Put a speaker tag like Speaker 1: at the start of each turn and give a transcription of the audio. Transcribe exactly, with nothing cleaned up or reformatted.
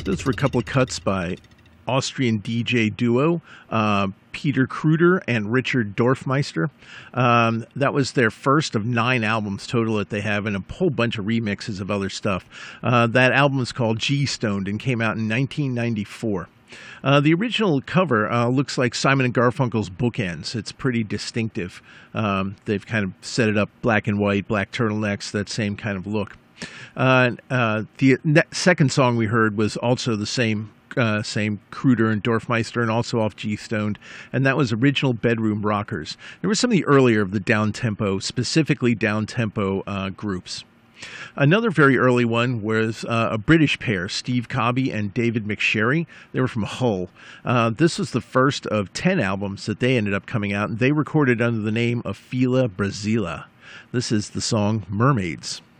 Speaker 1: Those were a couple of cuts by Austrian D J duo uh, Peter Kruder and Richard Dorfmeister. Um, that was their first of nine albums total that they have, and a whole bunch of remixes of other stuff. Uh, that album is called G-Stoned and came out in nineteen ninety-four. Uh, the original cover uh, looks like Simon and Garfunkel's Bookends. It's pretty distinctive. Um, they've kind of set it up black and white, black turtlenecks, that same kind of look. Uh, uh, the ne- second song we heard was also the same uh, same Kruder and Dorfmeister, and also off G-Stoned, and that was Original Bedroom Rockers. There was some of the earlier of the down-tempo, specifically down-tempo uh, groups. Another very early one was uh, a British pair, Steve Cobby and David McSherry. They were from Hull. Uh, this was the first of ten albums that they ended up coming out, and they recorded under the name of Fila Brasilia. This is the song Mermaids.